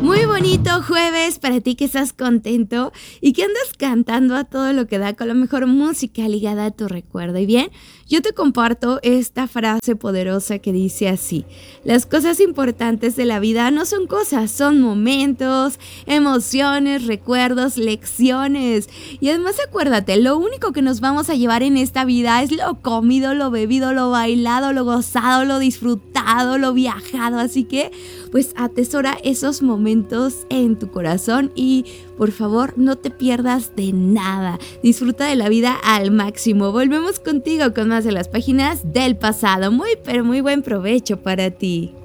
Muy bonito jueves para ti que estás contento y que andas cantando a todo lo que da con la mejor música ligada a tu recuerdo. Y bien, yo te comparto esta frase poderosa que dice así: las cosas importantes de la vida no son cosas, son momentos, emociones, recuerdos, lecciones. Y además acuérdate, lo único que nos vamos a llevar en esta vida es lo comido, lo bebido, lo bailado, lo gozado, lo disfrutado, lo viajado. Así que pues atesora esos momentos en tu corazón y por favor no te pierdas de nada. Disfruta de la vida al máximo. Volvemos contigo con más de las páginas del pasado. Muy pero muy buen provecho para ti.